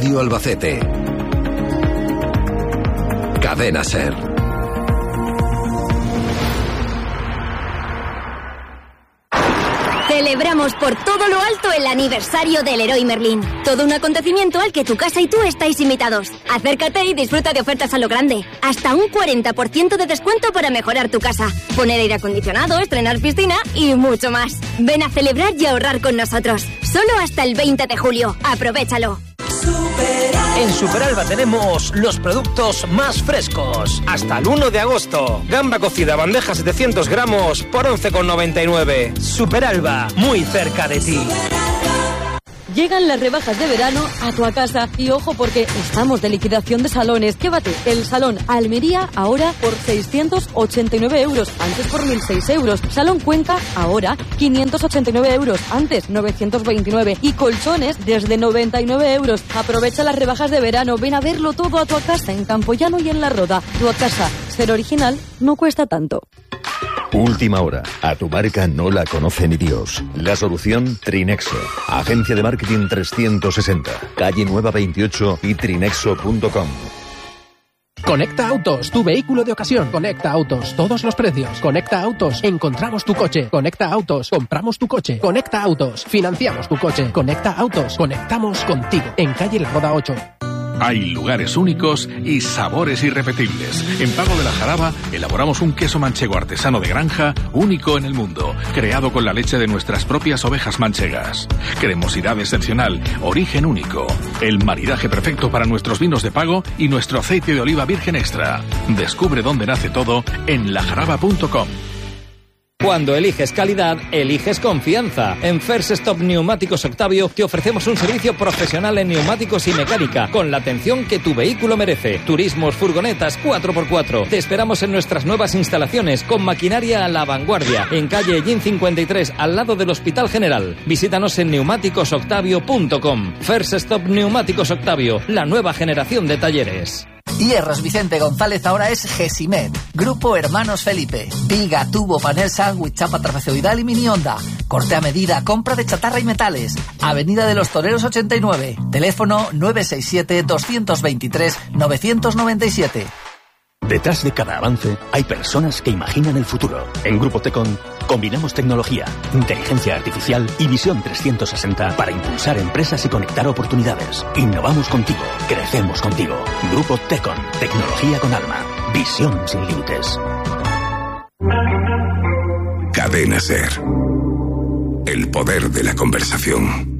Radio Albacete. Cadena SER. Celebramos por todo lo alto el aniversario del Leroy Merlin. Todo un acontecimiento al que tu casa y tú estáis invitados. Acércate y disfruta de ofertas a lo grande. Hasta un 40% de descuento para mejorar tu casa. Poner aire acondicionado, estrenar piscina y mucho más. Ven a celebrar y ahorrar con nosotros. Solo hasta el 20 de julio. Aprovéchalo. En Superalba tenemos los productos más frescos. Hasta el 1 de agosto. Gamba cocida, bandeja 700 gramos por 11,99. Superalba, muy cerca de ti. Llegan las rebajas de verano a tu casa y ojo porque estamos de liquidación de salones. Llévate el salón Almería ahora por 689 euros, antes por 1.006 euros. Salón Cuenca ahora 589 euros, antes 929. Y colchones desde 99 euros. Aprovecha las rebajas de verano, ven a verlo todo a tu casa en Campoyano y en La Roda. Tu casa, ser original, no cuesta tanto. Última hora. A tu marca no la conoce ni Dios. La solución, Trinexo. Agencia de Marketing 360. Calle Nueva 28 y trinexo.com. Conecta Autos, tu vehículo de ocasión. Conecta Autos, todos los precios. Conecta Autos, encontramos tu coche. Conecta Autos, compramos tu coche. Conecta Autos, financiamos tu coche. Conecta Autos, conectamos contigo. En calle La Roda 8. Hay lugares únicos y sabores irrepetibles. En Pago de la Jaraba elaboramos un queso manchego artesano de granja único en el mundo, creado con la leche de nuestras propias ovejas manchegas. Cremosidad excepcional, origen único. El maridaje perfecto para nuestros vinos de Pago y nuestro aceite de oliva virgen extra. Descubre dónde nace todo en lajaraba.com. Cuando eliges calidad, eliges confianza. En First Stop Neumáticos Octavio te ofrecemos un servicio profesional en neumáticos y mecánica, con la atención que tu vehículo merece. Turismos, furgonetas, 4x4. Te esperamos en nuestras nuevas instalaciones, con maquinaria a la vanguardia, en calle Gin 53, al lado del Hospital General. Visítanos en neumáticosoctavio.com. First Stop Neumáticos Octavio, la nueva generación de talleres. Hierros Vicente González ahora es Gesimed. Grupo Hermanos Felipe. Viga, tubo, panel, sándwich, chapa trapezoidal y mini onda. Corte a medida, compra de chatarra y metales. Avenida de los Toreros 89. Teléfono 967-223-997. Detrás de cada avance hay personas que imaginan el futuro. En Grupo Tecon combinamos tecnología, inteligencia artificial y visión 360 para impulsar empresas y conectar oportunidades. Innovamos contigo, crecemos contigo. Grupo Tecon, tecnología con alma, visión sin límites. Cadena SER. El poder de la conversación.